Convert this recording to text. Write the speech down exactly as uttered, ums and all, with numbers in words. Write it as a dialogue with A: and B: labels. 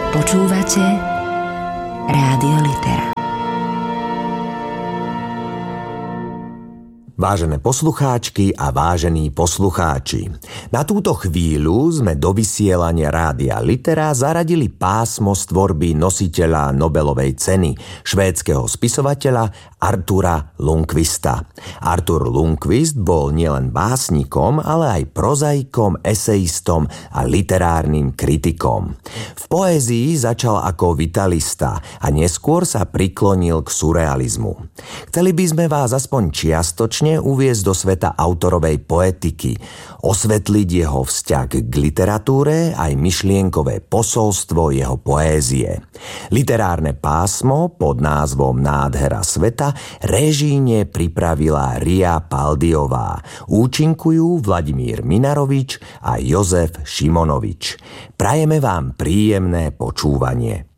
A: Počúvate Rádio Litera.
B: Vážené poslucháčky a vážení poslucháči, na túto chvíľu sme do vysielania Rádia Litera zaradili pásmo z tvorby nositeľa Nobelovej ceny, švédskeho spisovateľa Artura Lundqvista. Artur Lundqvist bol nielen básnikom, ale aj prozaikom, esejistom a literárnym kritikom. V poézii začal ako vitalista a neskôr sa priklonil k surrealizmu. Chceli by sme vás aspoň čiastočne uviesť do sveta autorovej poetiky, osvetliť jeho vzťah k literatúre aj myšlienkové posolstvo jeho poézie. Literárne pásmo pod názvom Nádhera sveta režíne pripravila Ria Paldiová. Účinkujú Vladimír Minarovič a Jozef Šimonovič. Prajeme vám príjemné počúvanie.